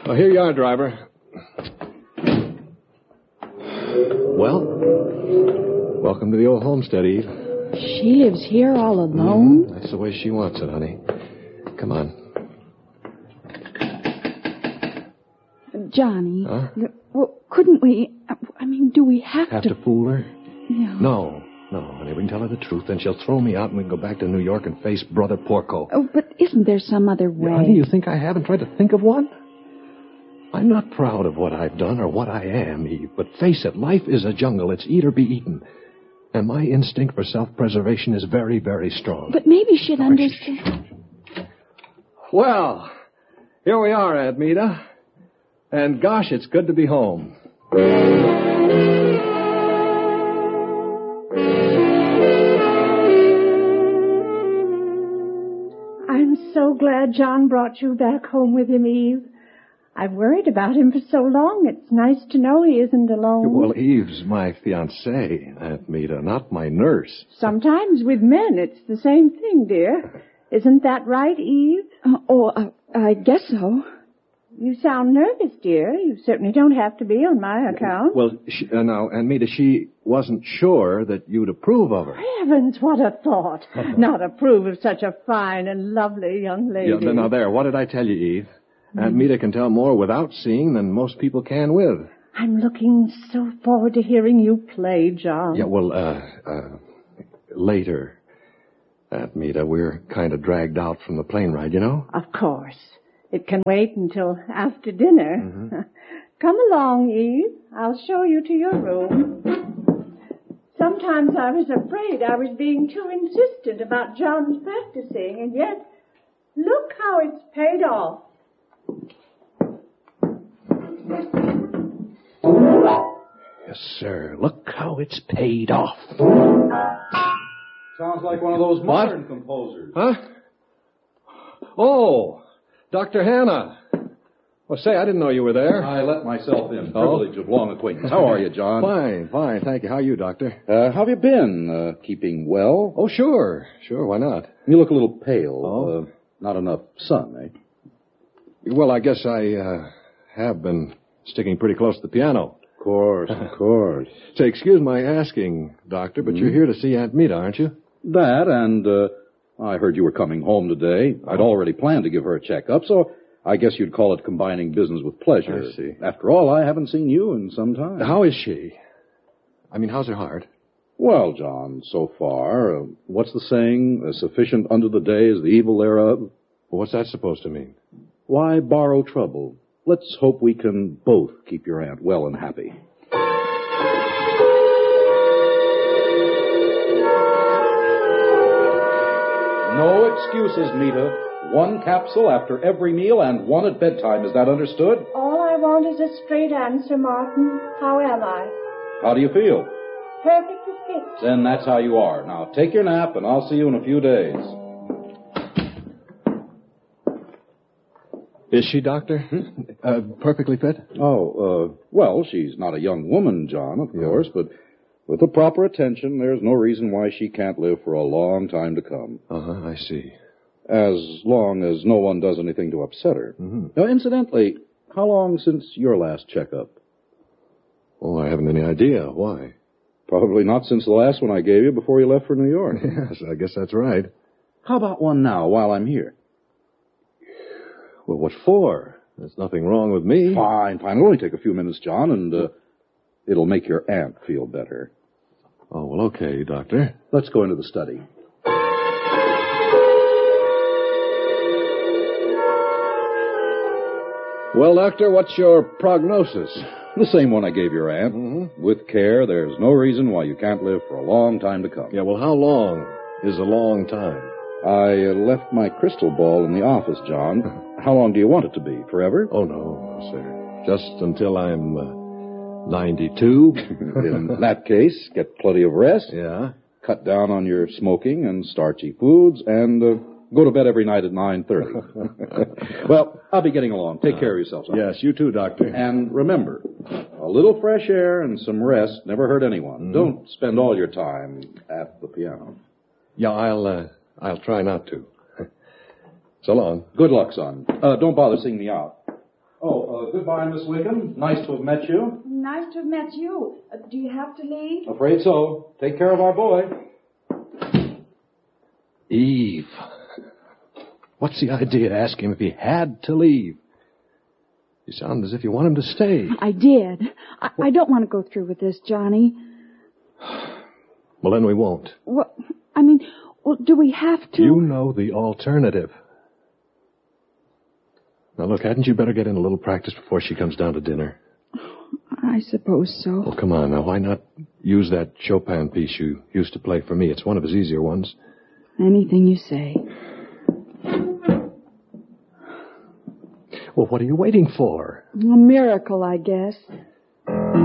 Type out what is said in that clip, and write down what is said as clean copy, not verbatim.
Oh, here you are, driver. Well, welcome to the old homestead, Eve. She lives here all alone? That's the way she wants it, honey. Come on. Johnny. Huh? Well, couldn't we... do we have to fool her? Yeah. No, honey. We can tell her the truth. Then she'll throw me out and we can go back to New York and face Brother Porco. Oh, but isn't there some other way? Honey, you think I haven't tried to think of one? I'm not proud of what I've done or what I am, Eve. But face it, life is a jungle. It's eat or be eaten. And my instinct for self-preservation is very, very strong. But maybe she'd understand. Well, here we are, Aunt Meta. And gosh, it's good to be home. I'm so glad John brought you back home with him, Eve. I've worried about him for so long. It's nice to know he isn't alone. Well, Eve's my fiancée, Aunt Meta, not my nurse. Sometimes with men, it's the same thing, dear. Isn't that right, Eve? I guess so. You sound nervous, dear. You certainly don't have to be on my account. Well, now, Aunt Meta, she wasn't sure that you'd approve of her. Heavens, what a thought. Not approve of such a fine and lovely young lady. Yeah, now there, what did I tell you, Eve? Aunt Meta can tell more without seeing than most people can with. I'm looking so forward to hearing you play, John. Yeah, well, later, Aunt Meta, we're kind of dragged out from the plane ride, you know? Of course. It can wait until after dinner. Mm-hmm. Come along, Eve. I'll show you to your room. Sometimes I was afraid I was being too insistent about John's practicing, and yet, look how it's paid off. Yes, sir. Look how it's paid off. Sounds like one of those modern composers. Huh? Oh, Dr. Hanna. Well, say, I didn't know you were there. I let myself in. Privilege of long acquaintance. How are you, John? Fine. Thank you. How are you, Doctor? How have you been? Keeping well? Oh, sure. Why not? You look a little pale. Oh? Not enough sun, eh? Well, I guess I have been sticking pretty close to the piano. Of course. Say, excuse my asking, Doctor, but you're here to see Aunt Meta, aren't you? That, and I heard you were coming home today. I'd already planned to give her a checkup, so I guess you'd call it combining business with pleasure. I see. After all, I haven't seen you in some time. How is she? I mean, how's her heart? Well, John, so far, what's the saying? Sufficient unto the day is the evil thereof. Well, what's that supposed to mean? Why borrow trouble? Let's hope we can both keep your aunt well and happy. No excuses, Meta. One capsule after every meal and one at bedtime. Is that understood? All I want is a straight answer, Martin. How am I? How do you feel? Perfectly fit. Then that's how you are. Now, take your nap, and I'll see you in a few days. Is she, Doctor? Perfectly fit? Well, she's not a young woman, John, of course, but with the proper attention, there's no reason why she can't live for a long time to come. I see. As long as no one does anything to upset her. Mm-hmm. Now, incidentally, how long since your last checkup? Oh, I haven't any idea. Why? Probably not since the last one I gave you before you left for New York. Yes, I guess that's right. How about one now, while I'm here? Well, what for? There's nothing wrong with me. Fine. It'll only take a few minutes, John, and it'll make your aunt feel better. Oh, well, okay, Doctor. Let's go into the study. Well, Doctor, what's your prognosis? The same one I gave your aunt. Mm-hmm. With care, there's no reason why you can't live for a long time to come. Yeah, well, how long is a long time? I left my crystal ball in the office, John. How long do you want it to be? Forever? Oh, no, sir. Just until I'm 92. In that case, get plenty of rest. Yeah. Cut down on your smoking and starchy foods, and go to bed every night at 9:30. Well, I'll be getting along. Take care of yourself, son. Yes, you too, Doctor. And remember, a little fresh air and some rest never hurt anyone. Mm-hmm. Don't spend all your time at the piano. Yeah, I'll try not to. So long. Good luck, son. Don't bother seeing me out. Goodbye, Miss Wickham. Nice to have met you. Nice to have met you. Do you have to leave? Afraid so. Take care of our boy. Eve. What's the idea? Ask him if he had to leave. You sound as if you want him to stay. I did. I don't want to go through with this, Johnny. Well, then we won't. Well, do we have to? You know the alternative. Now, look, hadn't you better get in a little practice before she comes down to dinner? I suppose so. Well, come on now. Why not use that Chopin piece you used to play for me? It's one of his easier ones. Anything you say. Well, what are you waiting for? A miracle, I guess.